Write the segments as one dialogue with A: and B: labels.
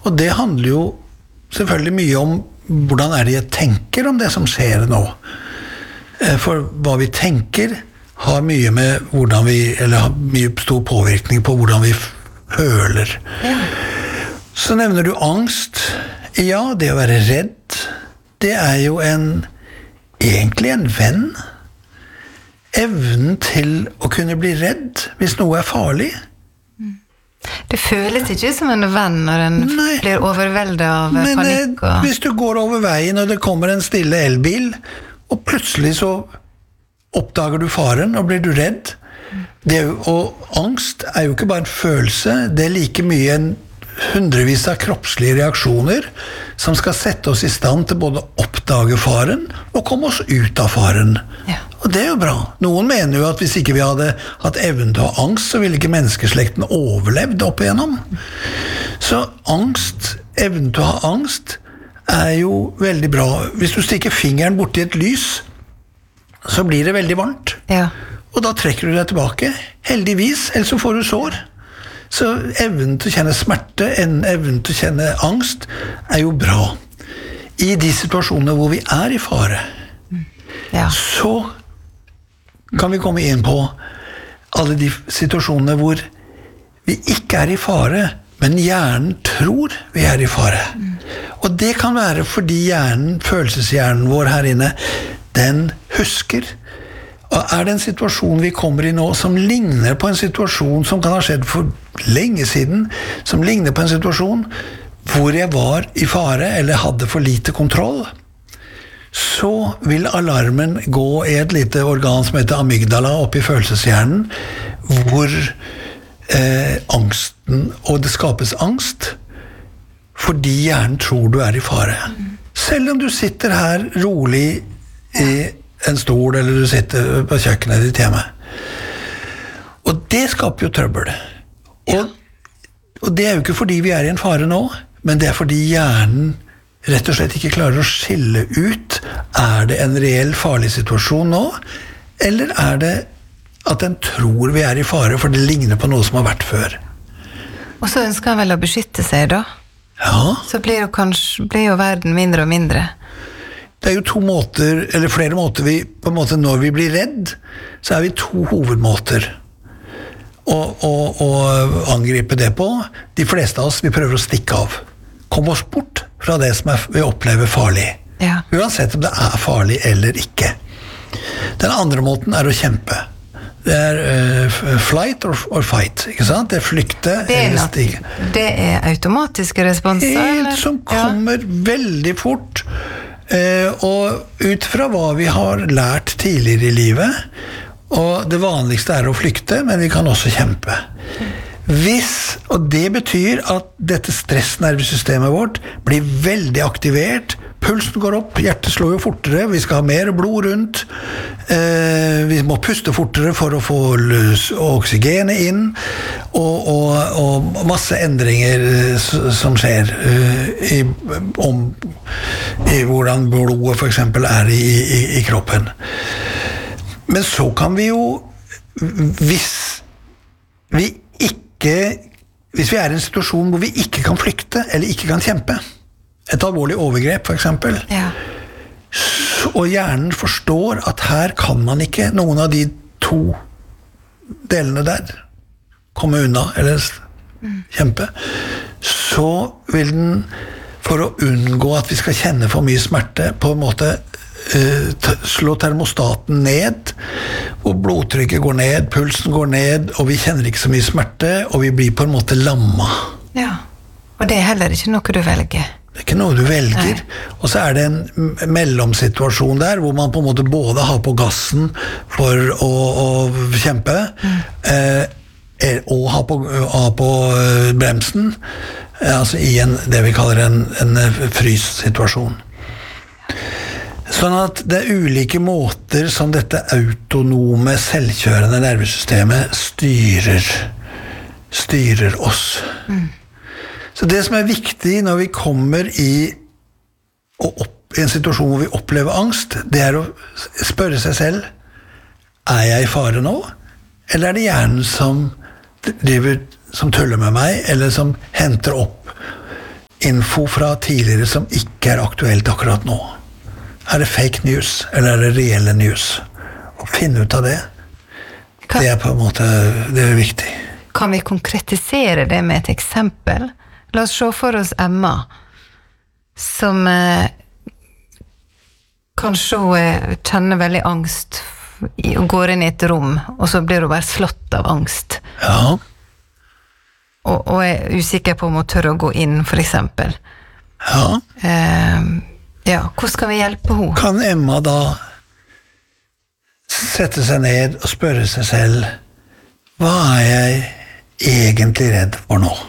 A: Og det handler jo selvfølgelig mye om hvordan det jeg tenker om det som skjer nå. For hva vi tenker har mye med hvordan vi, eller har mye stor påvirkning på hvordan vi føler. Ja. Så nevner du angst. Ja, det å være redd, det jo egentlig en venn. Evnen til å kunne bli redd hvis noe farlig.
B: Det føles ikke som en venn når en blir overveldet av panikk.
A: Men hvis du går over veien og det kommer en stille elbil, og plutselig så oppdager du faren og blir du redd. Og angst jo ikke bare en følelse, det like mye en hundrevis av kroppslige reaksjoner som skal sette oss i stand til både å oppdage faren og komme oss ut av faren. Ja. Og det jo bra. Noen mener jo at hvis ikke vi hadde hatt evnen til å ha angst, så ville ikke menneskeslekten overlevd opp igjennom. Så angst, evnen til å ha angst, jo veldig bra. Hvis du stikker fingeren borti et lys, så blir det veldig varmt. Ja. Og da trekker du deg tilbake. Heldigvis, ellers så får du sår. Så evnen til å kjenne smerte, evnen til å kjenne angst, jo bra. I de situasjonene hvor vi i fare, så kan vi komme inn på alle de situasjonene hvor vi ikke i fare, men hjernen tror vi i fare. Og det kan være fordi følelseshjernen vår her inne, den husker. Og det en situasjon vi kommer i nå som ligner på en situasjon som kan ha skjedd for lenge siden, som ligner på en situasjon hvor jeg var i fare eller hadde for lite kontroll, så vil alarmen gå i et lite organ som heter amygdala oppe i følelseshjernen, hvor angsten, og det skapes angst, fordi hjernen tror du i fare. Selv om du sitter her rolig i en stol, eller du sitter på kjøkkenet ditt hjemme. Og det skaper jo trøbbel. Og det jo ikke fordi vi i en fare nå, men det fordi hjernen rett og slett ikke klarer å skille ut, det en reell farlig situasjon nå, eller det at den tror vi i fare, for det ligner på noe som har vært før.
B: Og så ønsker han vel å beskytte seg da?
A: Ja.
B: Så blir jo verden mindre og mindre.
A: Det jo to måter, eller flere måter på en måte når vi blir redd, så vi to hovedmåter å angripe det på. De fleste av oss, vi prøver å stikke av. Kom oss bort fra det som vi opplever farlig. Ja. Uansett om det farlig eller ikke. Den andre måten å kjempe. Det flight or fight, ikke sant? Det flykte eller stige.
B: Det automatiske responser?
A: Som kommer veldig fort. Og ut fra hva vi har lært tidligere i livet, og det vanligste å flykte, men vi kan også kjempe. Og det betyr at dette stressnervesystemet vårt blir veldig aktivert, pulsen går opp, hjertet slår jo fortere, vi skal ha mer blod rundt, vi må puste fortere for å få oksygenet inn, og masse endringer som skjer i hvordan blodet for eksempel i kroppen. Men så kan vi jo, hvis vi i en situasjon hvor vi ikke kan flykte eller ikke kan kjempe, et alvorlig overgrep for eksempel, og hjernen forstår at her kan man ikke noen av de to delene der komme unna eller kjempe, så vil den, for å unngå at vi skal kjenne for mye smerte, på en måte slå termostaten ned, og blodtrykket går ned, pulsen går ned, og vi kjenner ikke så mye smerte, og vi blir på en måte lamma.
B: Ja, og det heller ikke noe du velger.
A: Det ikke noe du velger. Nei. Og så det en mellomsituasjon der, hvor man på en måte både har på gassen for å kjempe, og ha på bremsen, altså i det vi kaller en fryssituasjon. Sånn at det ulike måter som dette autonome, selvkjørende nervesystemet styrer oss. Så det som viktig når vi kommer i en situasjon hvor vi opplever angst, det å spørre seg selv, jeg i fare nå? Eller det hjernen som tuller med meg, eller som henter opp info fra tidligere som ikke aktuelt akkurat nå? Det fake news, eller det reelle news? Å finne ut av det, det på en måte det viktig.
B: Kan vi konkretisere det med et eksempel? La oss se for oss Emma, som kanskje hun kjenner veldig angst og går inn i et rom, og så blir hun bare slått av angst.
A: Ja.
B: Og usikker på om hun tør å gå inn, for eksempel.
A: Ja.
B: Ja, hvordan skal vi hjelpe henne?
A: Kan Emma da sette seg ned og spørre seg selv, hva jeg egentlig redd for nå?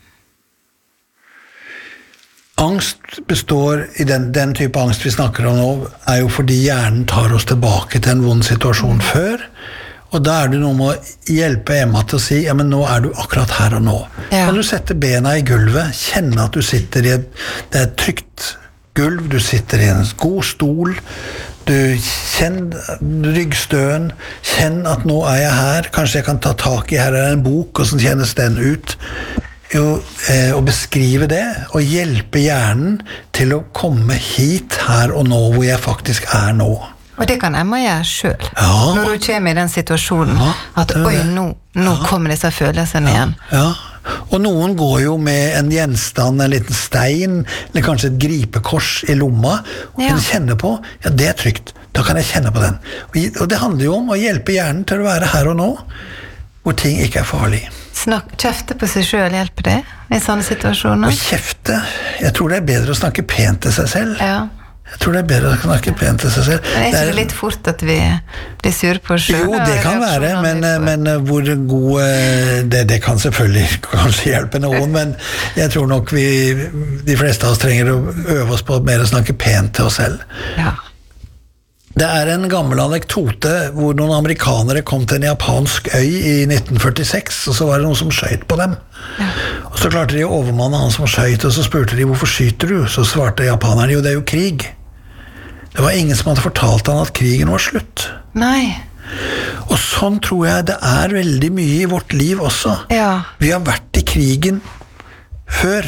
A: Angst består, i den type angst vi snakker om nå, jo fordi hjernen tar oss tilbake til en vond situasjon før, og da det noe med å hjelpe Emma til å si, ja, men nå du akkurat her og nå. Ja. Kan du sette bena i gulvet, kjenne at du sitter i et trygt gulv, du sitter i en god stol, du kjenner ryggstøen, kjenn at nå jeg her, kanskje jeg kan ta tak i, her en bok, og så kjennes den ut. Jo, å beskrive det, og hjelpe hjernen til å komme hit, her og nå, hvor jeg faktisk nå.
B: Og det kan Emma gjøre selv.
A: Ja.
B: Når hun kommer i den situasjonen, at oi, nå kommer disse følelsene igjen.
A: Ja. Og noen går jo med en gjenstand, en liten stein, eller kanskje et gripekors i lomma, og kan kjenne på, ja, det trygt, da kan jeg kjenne på den. Og det handler jo om å hjelpe hjernen til å være her og nå, hvor ting ikke farlig.
B: Kjefte på seg selv, hjelper det i sånne situasjoner?
A: Å kjefte, jeg tror det bedre å snakke pent til seg selv.
B: Ja.
A: Jeg tror det bedre å snakke pent til seg selv.
B: Men ikke det litt fort at vi blir sur på oss selv?
A: Jo, det kan være, men hvor god det kan selvfølgelig kanskje hjelpe noen, men jeg tror nok de fleste av oss trenger å øve oss på mer å snakke pent til oss selv.
B: Ja.
A: Det en gammel anekdote hvor noen amerikanere kom til en japansk øy i 1946, og så var det noen som skjøt på dem. Ja. Og så klarte de å overmanne han som skjøt, og så spurte de, hvorfor skyter du? Så svarte japanerne, jo, det jo krig. Det var ingen som hadde fortalt han at krigen var slutt.
B: Nei.
A: Og sånn tror jeg det veldig mye i vårt liv også.
B: Ja.
A: Vi har vært i krigen før.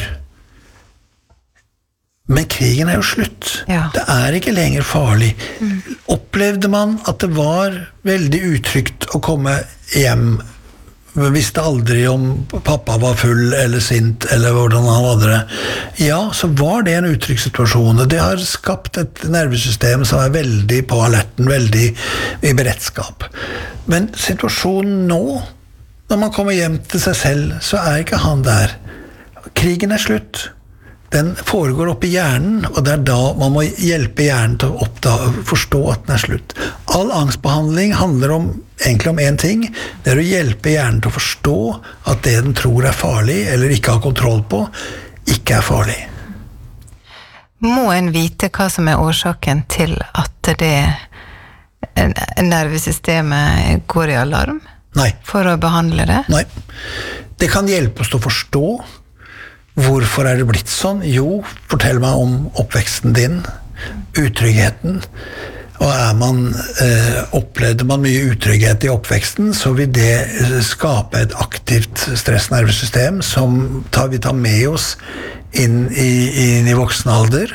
A: Men krigen jo slutt. Ja. Det ikke lenger farlig. Opplevde man at det var veldig utrygt å komme hjem? Vi visste aldri om pappa var full eller sint, eller hvordan han hadde det. Ja, så var det en utrygg situasjon. Det har skapt et nervesystem som veldig på alerten, veldig i beredskap. Men situasjonen nå, når man kommer hjem til seg selv, så ikke han der. Krigen slutt. Den foregår oppe i hjernen, og det da man må hjelpe hjernen til å forstå at den slutt. All angstbehandling handler egentlig om en ting, det å hjelpe hjernen til å forstå at det den tror farlig, eller ikke har kontroll på, ikke farlig.
B: Må en vite hva som årsaken til at det nervesystemet går i alarm?
A: Nei.
B: For å behandle det?
A: Nei. Det kan hjelpe oss til å forstå. Hvorfor det blitt sånn? Jo, fortell meg om oppveksten din, utryggheten, og opplevde man mye utrygghet i oppveksten, så vil det skape et aktivt stressnervesystem som vi tar med oss inn i voksen alder,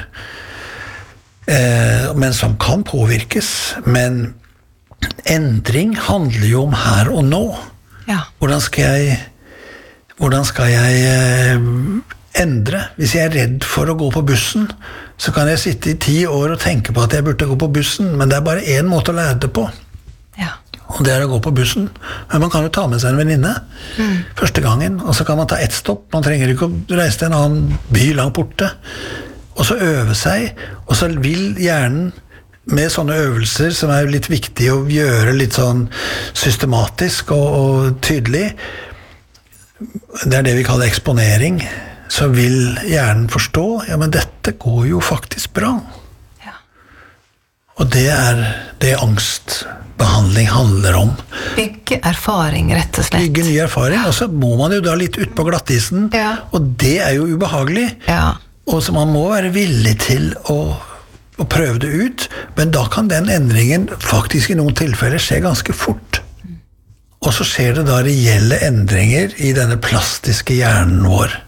A: men som kan påvirkes. Men endring handler jo om her og nå.
B: Ja.
A: Hvordan skal jeg endre? Hvis jeg redd for å gå på bussen, så kan jeg sitte i 10 år og tenke på at jeg burde gå på bussen, men det bare en måte å lære det på.
B: Ja.
A: Og det å gå på bussen. Men man kan jo ta med seg en venninne første gangen, og så kan man ta ett stopp. Man trenger ikke å reise til en annen by langt borte. Og så øve seg, og så vil hjernen med sånne øvelser som litt viktig å gjøre litt sånn systematisk og tydelig, det det vi kaller eksponering, så vil hjernen forstå, ja, men dette går jo faktisk bra.
B: Ja.
A: Og det det angstbehandling handler om.
B: Bygge erfaring, rett og slett.
A: Bygge ny erfaring, og så må man jo da litt ut på glattisen, og det jo ubehagelig.
B: Ja.
A: Og så man må være villig til å prøve det ut, men da kan den endringen faktisk i noen tilfeller skje ganske fort. Og så skjer det da reelle endringer i denne plastiske hjernen vår.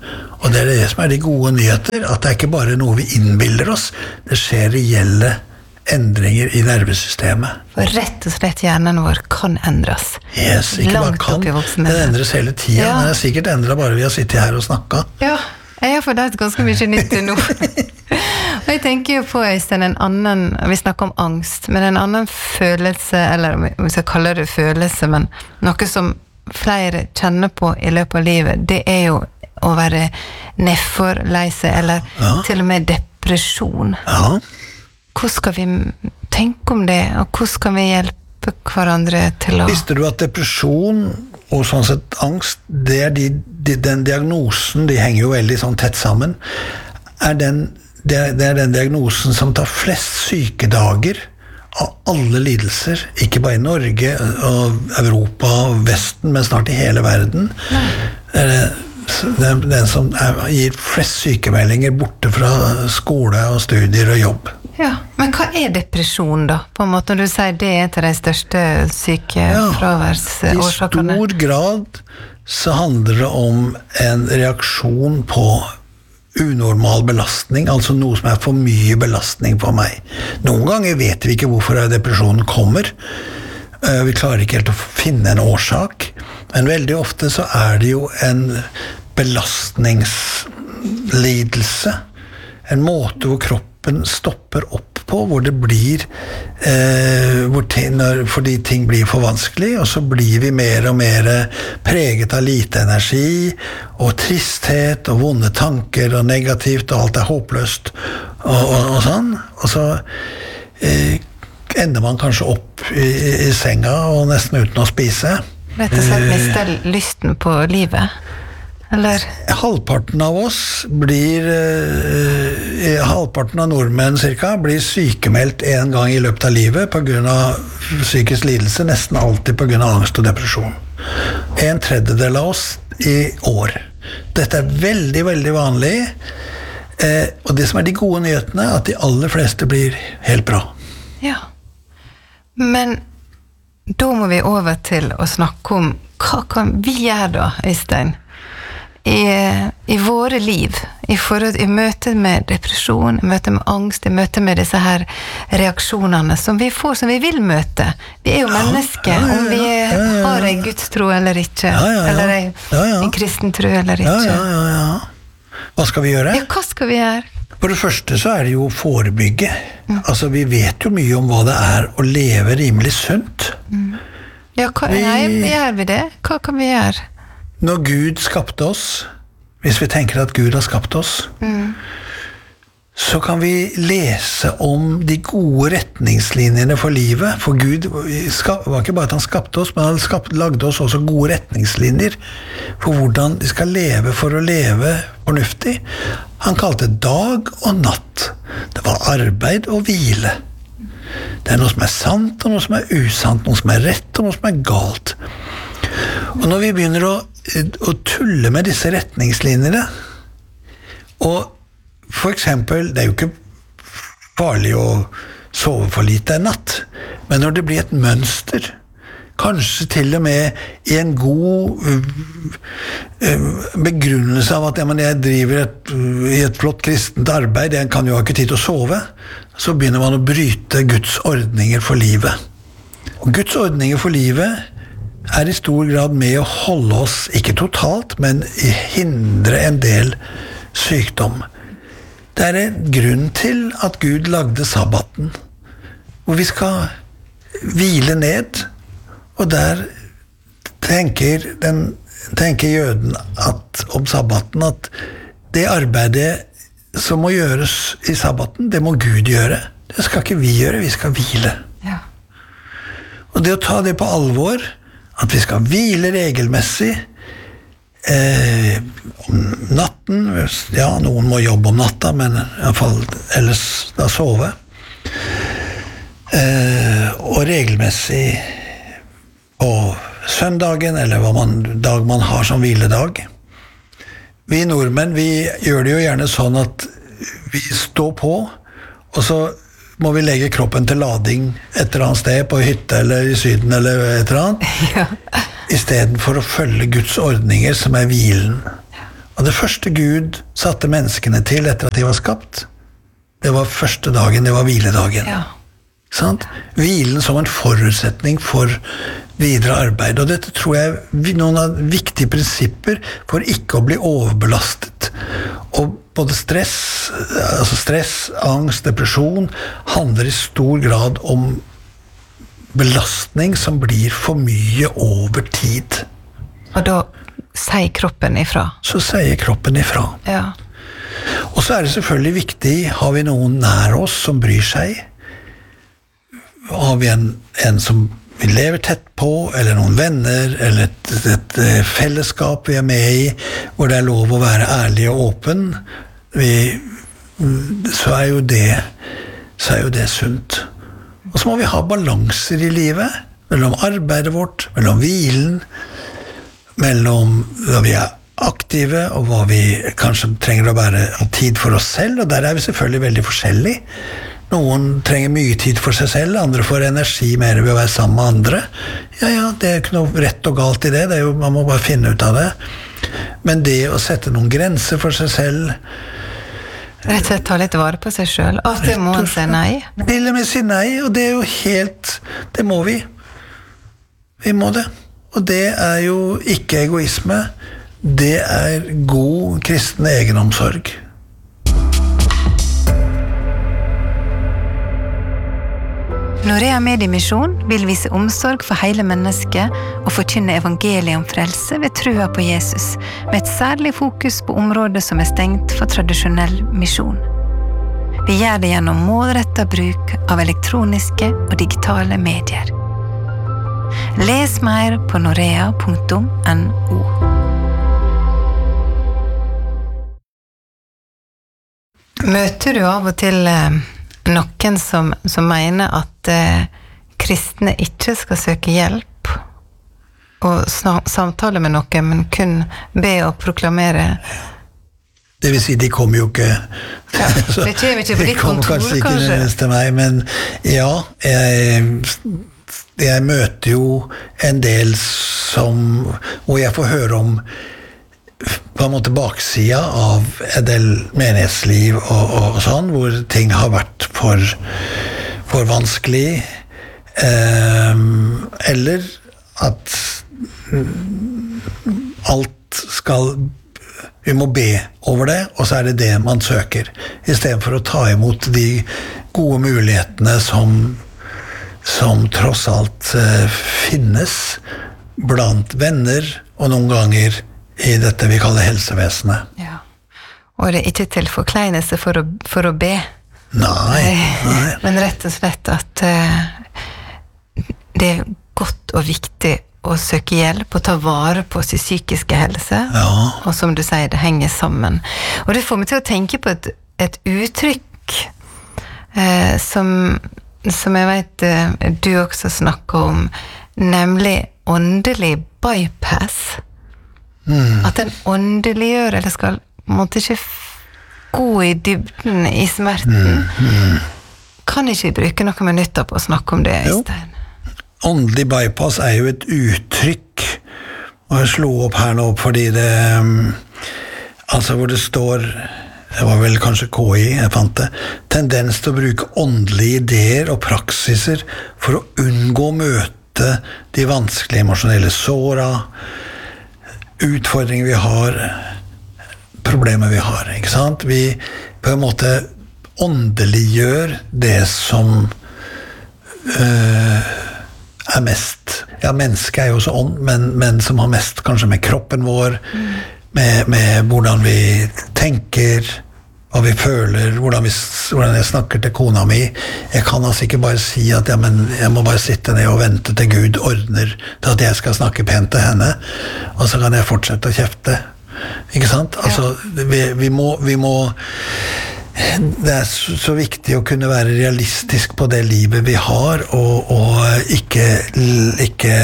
A: Og det det som de gode nyheter, at det ikke bare noe vi innbilder oss, det skjer reelle endringer i nervesystemet.
B: For rett og slett hjernen vår kan endres.
A: Yes, ikke bare
B: Langt
A: kan,
B: opp i voksen
A: den endres hele tiden.
B: Ja.
A: Den sikkert endret bare vi har sittet her og snakket.
B: Ja, jeg har fått ganske mye nytt nå. Og jeg tenker jo på, Øystein, en annen, vi snakker om angst, men en annen følelse, eller om vi skal kalle det følelse, men noe som flere kjenner på i løpet av livet, det jo å være nedfor, lei seg, eller til og med depresjon.
A: Ja.
B: Hvordan skal vi tenke om det, og hvordan kan vi hjelpe hverandre til å...
A: Visste du at depresjon og sånn sett angst, det den diagnosen, de henger jo veldig sånn tett sammen, det den diagnosen som tar flest sykedager av alle lidelser, ikke bare i Norge og Europa og Vesten, men snart i hele verden. Den som gir flest sykemeldinger borte fra skole og studier og jobb.
B: Ja, men hva depresjon da? På en måte når du sier det til de største sykefraværsårsakene.
A: I stor grad så handler det om en reaksjon på unormal belastning, altså noe som for mye belastning for meg. Noen ganger vet vi ikke hvorfor depresjonen kommer. Vi klarer ikke helt å finne en årsak, men veldig ofte så det jo en belastningslidelse, en måte hvor kroppen stopper opp på, hvor det blir fordi ting blir for vanskelig, og så blir vi mer og mer preget av lite energi og tristhet og vonde tanker og negativt, og alt håpløst og sånn, og så ender man kanskje opp i senga og nesten uten å spise.
B: Rett og slett mister lysten på livet, eller?
A: Halvparten av oss halvparten av nordmenn cirka, blir sykemeldt en gang i løpet av livet på grunn av psykisk lidelse, nesten alltid på grunn av angst og depresjon. 1/3 av oss i år. Dette veldig, veldig vanlig, og det som de gode nyhetene, at de aller fleste blir helt bra.
B: Ja, men da må vi over til å snakke om hva kan vi gjøre da, Øystein? I våre liv, i møte med depresjon, i møte med angst, i møte med disse her reaksjonene som vi får, som vi vil møte. Vi jo mennesker, om vi har en gudstro eller ikke, eller en kristen tro eller ikke.
A: Hva skal vi gjøre?
B: Ja, hva skal vi gjøre?
A: For det første så det jo å forebygge. Altså, vi vet jo mye om hva det å leve rimelig sunt.
B: Ja, gjør vi det? Hva kan vi gjøre?
A: Når Gud skapte oss, hvis vi tenker at Gud har skapt oss, så kan vi lese om de gode retningslinjene for livet. For Gud var ikke bare at han skapte oss, men han lagde oss også gode retningslinjer for hvordan vi skal leve for å leve fornuftig. Han kalte dag og natt. Det var arbeid og hvile. Det noe som sant, og noe som usant, noe som rett, og noe som galt. Og når vi begynner å tulle med disse retningslinjene, og for eksempel, det jo ikke farlig å sove for lite en natt, men når det blir et mønster, kanskje til og med i en god begrunnelse av at jeg driver i et flott kristent arbeid, jeg kan jo ha ikke tid til å sove, så begynner man å bryte Guds ordninger for livet. Og Guds ordninger for livet i stor grad med å holde oss, ikke totalt, men hindre en del sykdom. Det en grunn til at Gud lagde sabbaten, hvor vi skal hvile ned, og der tenker jøden om sabbaten at det arbeidet som må gjøres i sabbaten, det må Gud gjøre. Det skal ikke vi gjøre, vi skal hvile.
B: Ja.
A: Og det å ta det på alvor, at vi skal hvile regelmessig om natten, ja, noen må jobbe om natta, men i hvert fall ellers da sove, og regelmessig på søndagen, eller dag man har som hviledag. Vi nordmenn, vi gjør det jo gjerne sånn at vi står på, og så må vi legge kroppen til lading et eller annet sted, på hytte eller i Syden eller et eller annet, i stedet for å følge Guds ordninger som hvilen. Og det første Gud satte menneskene til etter at de var skapt, det var første dagen, det var hviledagen.
B: Ja.
A: Sant? Hvilen som en forutsetning for videre arbeid. Og dette tror jeg er noen av viktige prinsipper for ikke å bli overbelastet. Og både stress, angst, depresjon handler i stor grad om belastning som blir for mye over tid.
B: Og da sier kroppen ifra.
A: Så sier kroppen ifra.
B: Ja.
A: Og så er det selvfølgelig viktig, har vi noen nær oss som bryr seg? Har vi en som vi lever tett på, eller noen venner, eller et fellesskap vi er med i, hvor det er lov å være ærlig og åpen, så er jo det sunt. Og så må vi ha balanser i livet, mellom arbeidet vårt, mellom hvilen, mellom hva vi er aktive, og hva vi kanskje trenger å være tid for oss selv, og der er vi selvfølgelig veldig forskjellige. Noen trenger mye tid for seg selv, andre får energi mer ved å være sammen med andre. Ja, det er ikke noe rett og galt i det, man må bare finne ut av det. Men det å sette noen grenser for seg selv,
B: rett og slett ta litt vare på seg selv. Av det må man si nei.
A: Til og med si nei, og det er jo helt, det må vi. Vi må det. Og det er jo ikke egoisme, det er god kristen egenomsorg.
B: Norea Mediemisjon vil vise omsorg for hele mennesket og forkynne evangeliet om frelse ved trua på Jesus, med et særlig fokus på områder som er stengt for tradisjonell misjon. Vi gjør det gjennom målrettet bruk av elektroniske og digitale medier. Les mer på norea.no. Møter du av og til noen som mener at kristne ikke skal søke hjelp og samtale med noen, men kun be og proklamere?
A: Det vil si, de kommer jo ikke...
B: Ja, det kommer ikke på ditt kontor,
A: kanskje? Ikke til meg, men ja, jeg møter jo en del hvor jeg får høre om på en måte baksida av en del menighetsliv og sånn, hvor ting har vært for vanskelig, eller at alt skal, vi må be over det, og så er det det man søker, i stedet for å ta imot de gode mulighetene som tross alt finnes blant venner, og noen ganger i dette vi kaller helsevesenet.
B: Ja. Og det er ikke til forkleinelse for å be.
A: Nei.
B: Men rett og slett at det er godt og viktig å søke hjelp og ta vare på sin psykiske helse.
A: Ja.
B: Og som du sier, det henger sammen. Og det får meg til å tenke på et uttrykk som jeg vet du også snakker om, nemlig åndelig bypass. At en åndeliggjør, eller skal på en måte ikke gå i dybden i smerten. Kan ikke vi bruke noen minutter på å snakke om det, Øystein?
A: Åndelig bypass er jo et uttrykk, og jeg slo opp her nå fordi det, altså hvor det står, det var vel kanskje KI, jeg fant det, tendens til å bruke åndelige ideer og praksiser for å unngå å møte de vanskelige emosjonelle såra, utfordringer vi har, problemer vi har, ikke sant? Vi på en måte åndeliggjør det som er mest, ja, mennesket er jo også ånd, men som har mest kanskje med kroppen vår, med hvordan vi tenker, hva vi føler, hvordan jeg snakker til kona mi. Jeg kan altså ikke bare si at ja, men jeg må bare sitte ned og vente til Gud ordner til at jeg skal snakke pent til henne, og så kan jeg fortsette å kjefte. Ikke sant? Altså, vi må det er så viktig å kunne være realistisk på det livet vi har, og ikke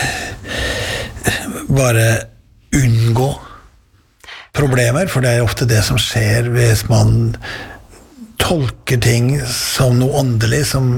A: bare unngå problemer, for det er ofte det som skjer hvis man tolker ting som noe åndelig, som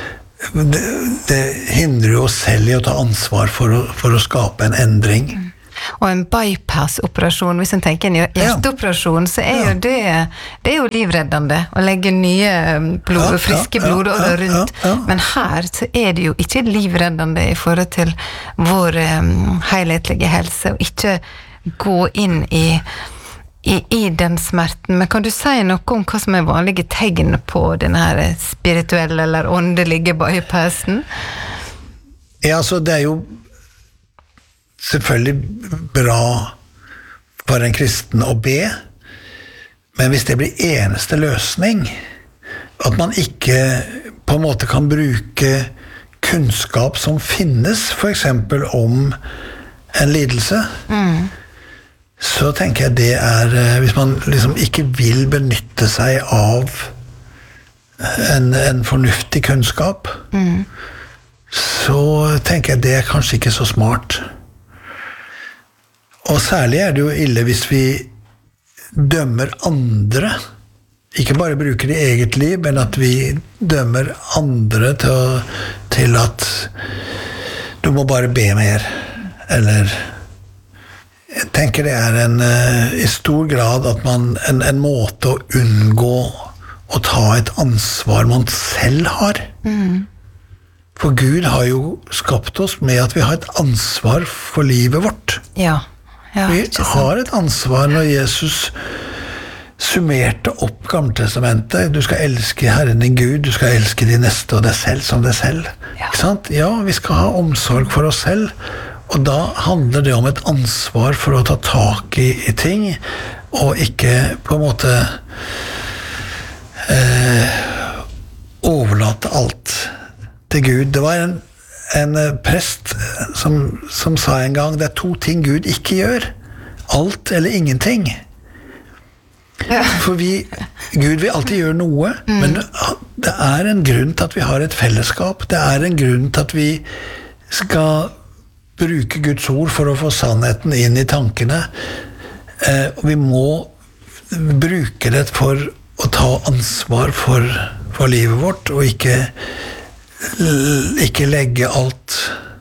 A: det hindrer jo oss selv i å ta ansvar for å skape en endring.
B: Og en bypass-operasjon, hvis en tenker en hjerteoperasjon, så jo det er jo livreddende å legge nye friske blodårer rundt. Men her så det jo ikke livreddende i forhold til vår helhetlige helse, og ikke gå inn i den smerten. Men kan du si noe om hva som vanlige tegn på denne her spirituelle eller åndelige bypassen?
A: Ja, så det jo selvfølgelig bra for en kristen å be, men hvis det blir eneste løsning, at man ikke på en måte kan bruke kunnskap som finnes, for eksempel om en lidelse, så tenker jeg det hvis man liksom ikke vil benytte seg av en fornuftig kunnskap, så tenker jeg det kanskje ikke så smart. Og særlig det jo ille hvis vi dømmer andre, ikke bare bruker det i eget liv, men at vi dømmer andre til at du må bare be mer, eller jeg tenker det i stor grad at en måte å unngå å ta et ansvar man selv har. For Gud har jo skapt oss med at vi har et ansvar for livet vårt.
B: Ja,
A: vi har et ansvar når Jesus summerte opp Gammeltestamentet. Du skal elske Herren din Gud, du skal elske de neste og deg selv som deg selv. Ikke sant? Ja, vi skal ha omsorg for oss selv, og da handler det om et ansvar for å ta tak i ting, og ikke på en måte overlate alt til Gud. Det var en prest som sa en gang, det 2 ting Gud ikke gjør. Alt eller ingenting. For Gud vil alltid gjøre noe, men det en grunn til at vi har et fellesskap. Det en grunn til at vi skal bruke Guds ord for å få sannheten inn i tankene. Og vi må bruke det for å ta ansvar for livet vårt, og ikke legge alt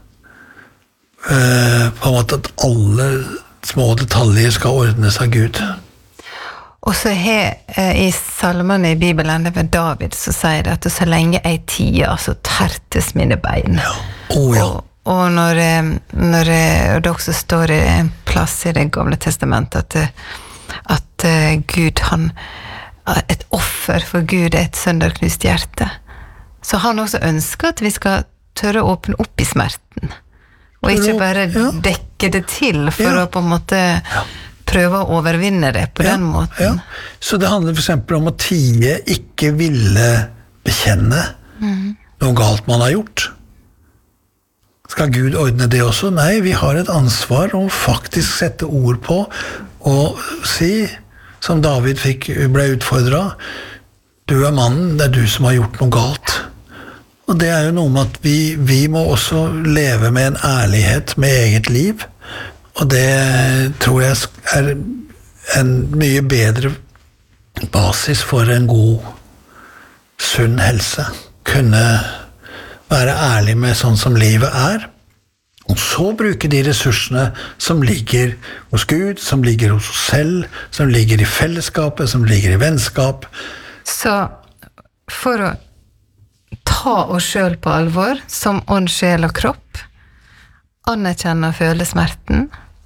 A: på en måte at alle små detaljer skal ordnes av Gud.
B: Og så i salmene i Bibelen, det David, så sier det at så lenge jeg tier, så tertes mine bein.
A: Ja.
B: Og når det også står i en plass i Det gamle testamentet at Gud, et offer for Gud et sønderknust hjerte, så han også ønsker at vi skal tørre å åpne opp i smerten, og ikke bare dekke det til for å på en måte prøve å overvinne det på den måten.
A: Ja. Så det handler for eksempel om å tie, ikke ville bekjenne noe galt man har gjort. Skal Gud ordne det også? Nei, vi har et ansvar om faktisk sette ord på og si, som David ble utfordret, du mannen, det du som har gjort noe galt. Og det jo noe med at vi må også leve med en ærlighet med eget liv, og det tror jeg en mye bedre basis for en god, sunn helse. Kunne være ærlig med sånn som livet og så bruke de ressursene som ligger hos Gud, som ligger hos oss selv, som ligger i fellesskapet, som ligger i vennskap.
B: Så for å ta oss selv på alvor, som ånd, sjel og kropp, anerkjenne og føle smerten,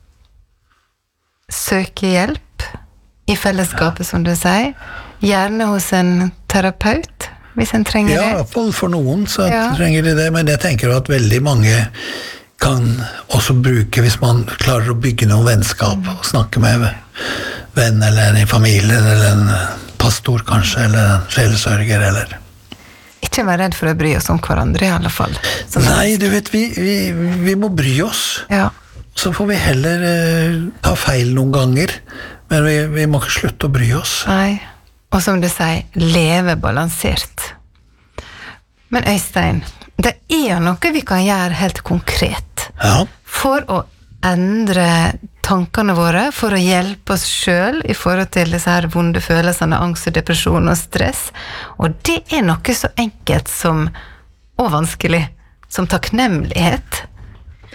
B: søke hjelp i fellesskapet, som du sier, gjerne hos en terapeut, hvis en trenger det.
A: Ja, for noen så trenger de det, men jeg tenker at veldig mange kan også bruke, hvis man klarer å bygge noen vennskap, og snakke med venn, eller en familie, eller en pastor kanskje, eller en sjelesørger, eller...
B: Ikke være redd for å bry oss om hverandre, i alle fall.
A: Nei, du vet, vi må bry oss.
B: Ja.
A: Så får vi heller ta feil noen ganger, men vi må ikke slutte å bry oss.
B: Nei, og som du sier, leve balansert. Men Øystein, det noe vi kan gjøre helt konkret for å endre tankene våre, for å hjelpe oss selv i forhold til disse her vonde følelsene, angst og depresjon og stress. Og det noe så enkelt som, og vanskelig, som takknemlighet.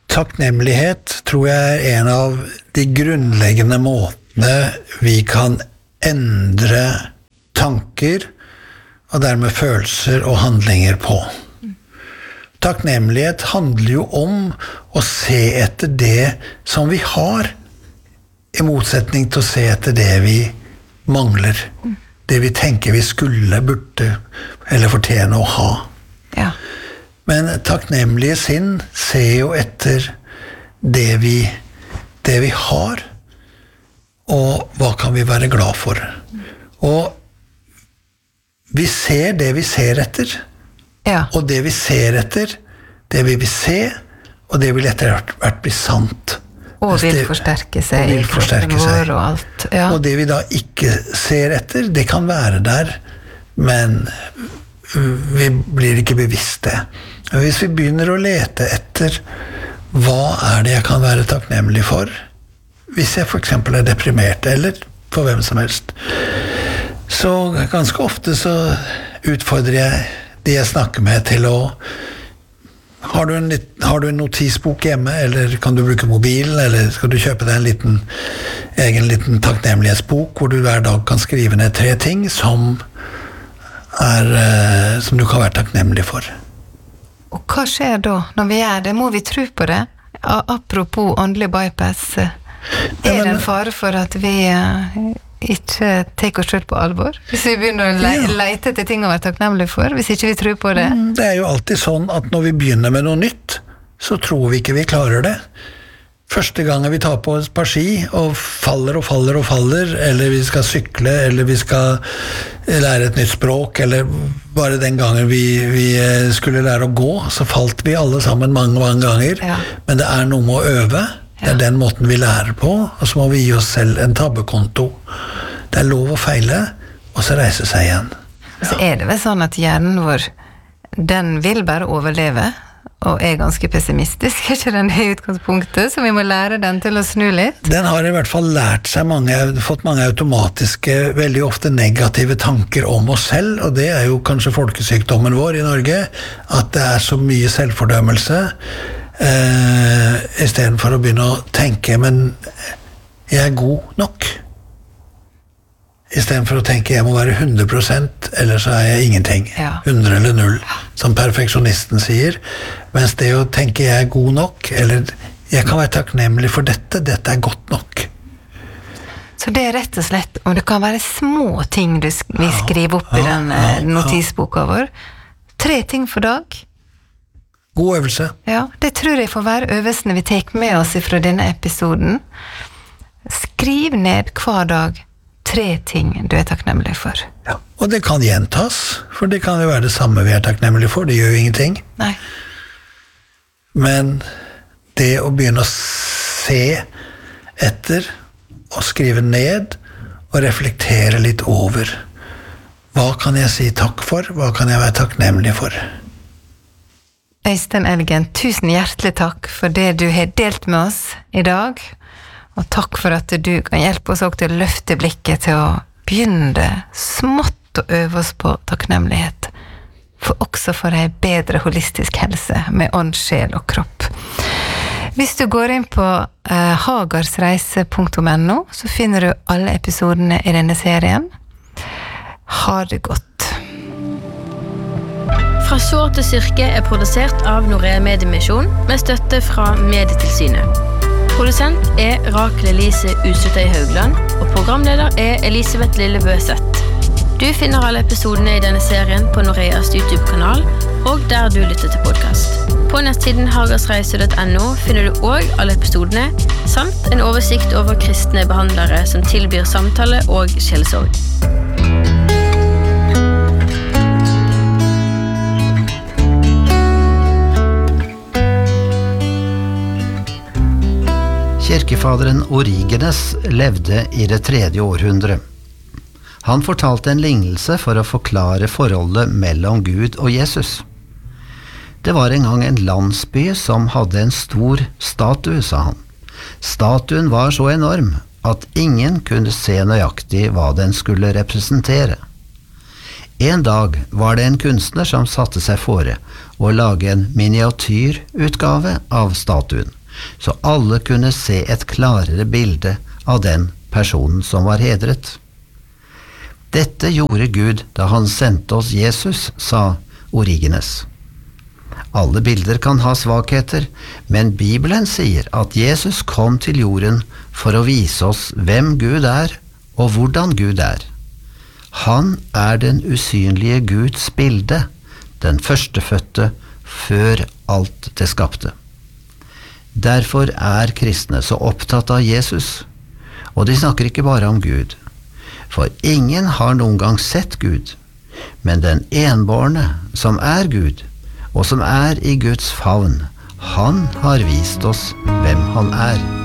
A: Takknemlighet tror jeg en av de grunnleggende måtene vi kan endre tanker og dermed følelser og handlinger på. Takknemlighet handler jo om å se etter det som vi har, i motsetning til å se etter det vi mangler. Det vi tenker vi skulle, burde eller fortjene å ha.
B: Ja.
A: Men takknemlige sinn ser jo etter det vi har, og hva kan vi være glad for. Og vi ser det vi ser etter,
B: Ja.
A: og det vi ser etter, det vi vil se, og det vil etter hvert bli sant.
B: Og
A: Mens
B: vil
A: det-
B: forsterke seg
A: og vil
B: i kroppen
A: forsterke seg.
B: vår og alt. Ja.
A: Og det vi da ikke ser etter, det kan være der, men vi blir ikke bevisst det. Og hvis vi begynner å lete etter hva er det jeg kan være takknemlig for, hvis jeg for eksempel er deprimert, eller for hvem som helst, så ganske ofte så utfordrer jeg de jeg snakker med til å har du en notisbok hjemme, eller kan du bruke mobilen, eller skal du kjøpe deg en egen liten takknemlighetsbok, hvor du hver dag kan skrive ned 3 ting som du kan være takknemlig for.
B: Og hva skjer da når vi gjør det? Må vi tro på det? Apropos åndelig bypass, er det en fare for at vi ikke tar oss selv på alvor? Hvis vi begynner å lete etter ting å være takknemlig for, hvis ikke vi tror på det?
A: Det er jo alltid sånn at når vi begynner med noe nytt, så tror vi ikke vi klarer det. Første gangen vi tar på et par ski, og faller, eller vi skal sykle, eller vi skal lære et nytt språk, eller bare den gangen vi skulle lære å gå, så falt vi alle sammen mange ganger.
B: Ja.
A: Men det er noe med å øve. Det er den måten vi lærer på, og så må vi gi oss selv en tabbekonto. Det er lov å feile, og så reise seg igjen.
B: Så er det vel sånn at hjernen vår, den vil bare overleve, og er ganske pessimistisk, ikke den i utgangspunktet, så vi må lære den til å snu litt.
A: Den har i hvert fall lært seg fått mange automatiske, veldig ofte negative tanker om oss selv, og det er jo kanskje folkesykdommen vår i Norge, at det er så mye selvfordømmelse, i stedet for å begynne å tenke, men jeg er god nok. I stedet for å tenke, jeg må være 100%, ellers så er jeg ingenting.
B: Ja.
A: 100 eller 0, som perfeksjonisten sier. Mens det å tenke, jeg er god nok, eller jeg kan være takknemlig for dette er godt nok.
B: Så det er rett og slett, om det kan være små ting vi skriver opp i den notisboka vår. 3 ting for dag.
A: God øvelse.
B: Ja, det tror jeg får være øvelsen vi tar med oss fra denne episoden. Skriv ned hver dag 3 ting du er takknemlig for.
A: Ja. Og det kan gjentas, for det kan jo være det samme vi er takknemlig for, det gjør jo ingenting.
B: Nei.
A: Men det å begynne å se etter, og skrive ned, og reflektere litt over, hva kan jeg si takk for, hva kan jeg være takknemlig for?
B: Øystein Elgen, tusen hjertelig takk for det du har delt med oss i dag, og takk for at du kan hjelpe oss også til å løfte blikket til å begynne smått å øve oss på takknemlighet, for også for en bedre holistisk helse med ånd, sjel og kropp. Hvis du går inn på hagarsreise.no, så finner du alle episodene i denne serien. Ha det godt.
C: Fra sår til styrke er produsert av Norea Mediemisjon med støtte fra Medietilsynet. Produsent er Rakel Elise Usutøy Haugland, og programleder er Elisabeth Lillebø Seth. Du finner alle episodene i denne serien på Noreas YouTube-kanal, og der du lytter til podcast. På nettsiden hagarsreise.no finner du også alle episodene, samt en oversikt over kristne behandlere som tilbyr samtale og sjelesorg.
D: Kirkefaderen Origenes levde i det 3. århundre. Han fortalte en lignelse for å forklare forholdet mellom Gud og Jesus. Det var en gang en landsby som hadde en stor statue, sa han. Statuen var så enorm at ingen kunne se nøyaktig hva den skulle representere. En dag var det en kunstner som satte seg fore å lage en miniatyrutgave av statuen, så alle kunne se et klarere bilde av den personen som var hedret. Dette gjorde Gud da han sendte oss Jesus, sa Origenes. Alle bilder kan ha svakheter, men Bibelen sier at Jesus kom til jorden for å vise oss hvem Gud er og hvordan Gud er. Han er den usynlige Guds bilde, den førstefødte før alt det skapte. Derfor er kristne så opptatt av Jesus, og de snakker ikke bare om Gud. For ingen har noen gang sett Gud, men den enbårne som er Gud, og som er i Guds favn, han har vist oss hvem han er.